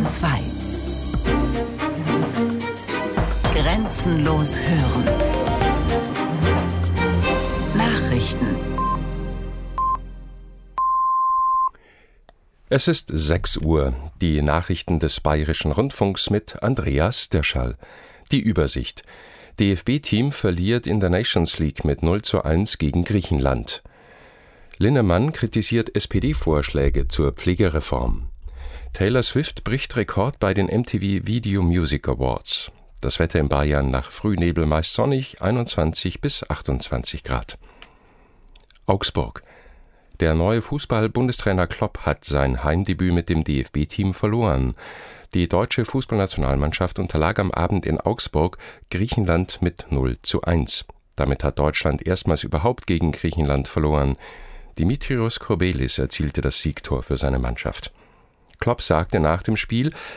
2. Grenzenlos hören. Nachrichten. Es ist 6 Uhr. Die Nachrichten des Bayerischen Rundfunks mit Andreas Dirschall. Die Übersicht. DFB-Team verliert in der Nations League mit 0:1 gegen Griechenland. Linnemann kritisiert SPD-Vorschläge zur Pflegereform. Taylor Swift bricht Rekord bei den MTV Video Music Awards. Das Wetter in Bayern nach Frühnebel meist sonnig, 21 bis 28 Grad. Augsburg. Der neue Fußball-Bundestrainer Klopp hat sein Heimdebüt mit dem DFB-Team verloren. Die deutsche Fußballnationalmannschaft unterlag am Abend in Augsburg Griechenland mit 0:1. Damit hat Deutschland erstmals überhaupt gegen Griechenland verloren. Dimitrios Kourbelis erzielte das Siegtor für seine Mannschaft. Klopp sagte nach dem Spiel,